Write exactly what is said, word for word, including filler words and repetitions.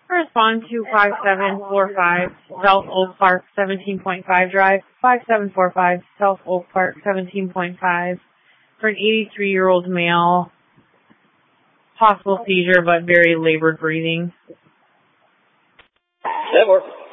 Respond to five seven four five South Oak Park, seventeen point five Drive, five seven four five South Oak Park, seventeen point five, for an eighty-three-year-old male, possible seizure but very labored breathing. That works.